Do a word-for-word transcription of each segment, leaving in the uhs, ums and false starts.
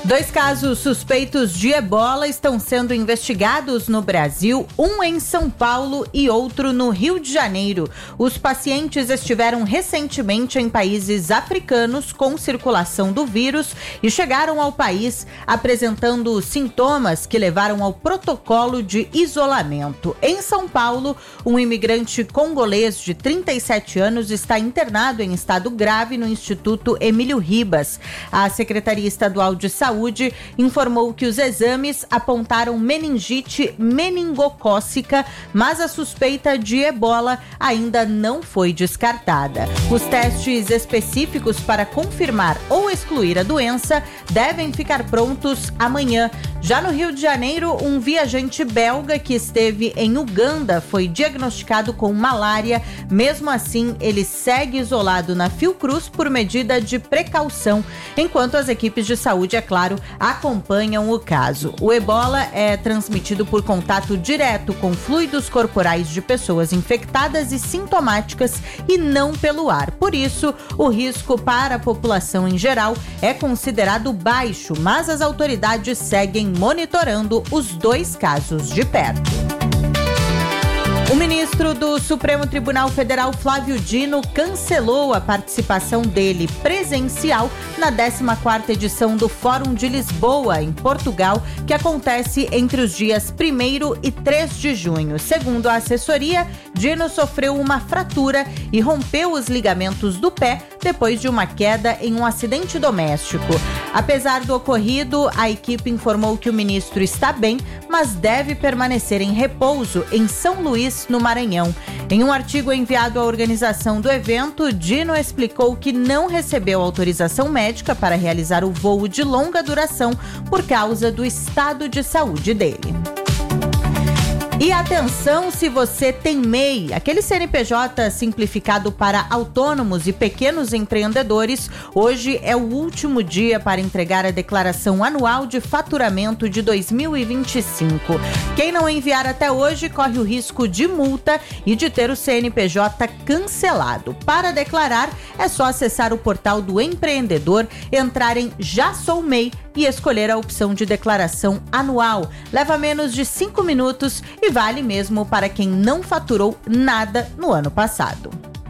Dois casos suspeitos de ebola estão sendo investigados no Brasil, um em São Paulo e outro no Rio de Janeiro. Os pacientes estiveram recentemente em países africanos com circulação do vírus e chegaram ao país apresentando sintomas que levaram ao protocolo de isolamento. Em São Paulo, um imigrante congolês de trinta e sete anos está internado em estado grave no Instituto Emílio Ribas. A Secretaria Estadual de Saúde Saúde informou que os exames apontaram meningite meningocócica, mas a suspeita de ebola ainda não foi descartada. Os testes específicos para confirmar ou excluir a doença devem ficar prontos amanhã. Já no Rio de Janeiro, um viajante belga que esteve em Uganda foi diagnosticado com malária. Mesmo assim, ele segue isolado na Fiocruz por medida de precaução, enquanto as equipes de saúde, é claro, acompanham o caso. O ebola é transmitido por contato direto com fluidos corporais de pessoas infectadas e sintomáticas e não pelo ar. Por isso, o risco para a população em geral é considerado baixo, mas as autoridades seguem monitorando os dois casos de perto. O ministro do Supremo Tribunal Federal, Flávio Dino, cancelou a participação dele presencial na décima quarta edição do Fórum de Lisboa, em Portugal, que acontece entre os dias primeiro e três de junho. Segundo a assessoria, Dino sofreu uma fratura e rompeu os ligamentos do pé depois de uma queda em um acidente doméstico. Apesar do ocorrido, a equipe informou que o ministro está bem, mas deve permanecer em repouso em São Luís, no Maranhão. Em um artigo enviado à organização do evento, Dino explicou que não recebeu autorização médica para realizar o voo de longa duração por causa do estado de saúde dele. E atenção se você tem M E I, aquele C N P J simplificado para autônomos e pequenos empreendedores. Hoje é o último dia para entregar a declaração anual de faturamento de dois mil e vinte e cinco. Quem não enviar até hoje corre o risco de multa e de ter o C N P J cancelado. Para declarar, é só acessar o portal do empreendedor, entrar em Já Sou M E I e escolher a opção de declaração anual. Leva menos de cinco minutos e vale mesmo para quem não faturou nada no ano passado.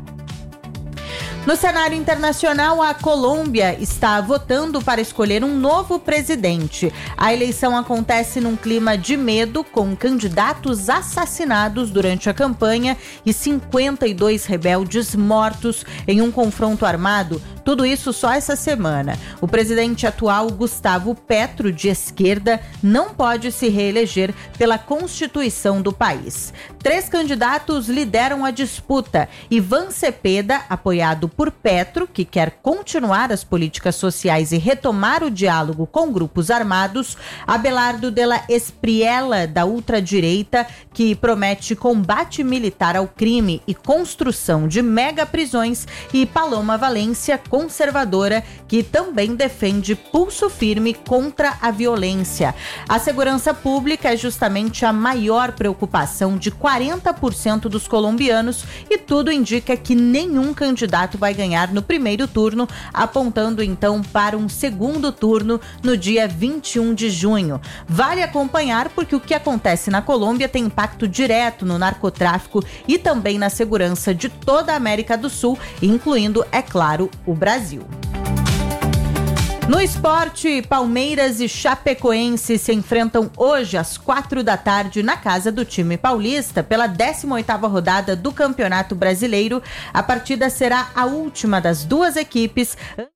No cenário internacional, a Colômbia está votando para escolher um novo presidente. A eleição acontece num clima de medo, com candidatos assassinados durante a campanha e cinquenta e dois rebeldes mortos em um confronto armado. Tudo isso só essa semana. O presidente atual, Gustavo Petro, de esquerda, não pode se reeleger pela Constituição do país. Três candidatos lideram a disputa. Ivan Cepeda, apoiado por Petro, que quer continuar as políticas sociais e retomar o diálogo com grupos armados. Abelardo de la Espriella, da ultradireita, que promete combate militar ao crime e construção de mega prisões. E Paloma Valência, conservadora, que também defende pulso firme contra a violência. A segurança pública é justamente a maior preocupação de quarenta por cento dos colombianos e tudo indica que nenhum candidato vai ganhar no primeiro turno, apontando então para um segundo turno no dia vinte e um de junho. Vale acompanhar porque o que acontece na Colômbia tem impacto direto no narcotráfico e também na segurança de toda a América do Sul, incluindo, é claro, o Brasil. No esporte, Palmeiras e Chapecoense se enfrentam hoje às quatro da tarde na casa do time paulista pela décima oitava rodada do Campeonato Brasileiro. A partida será a última das duas equipes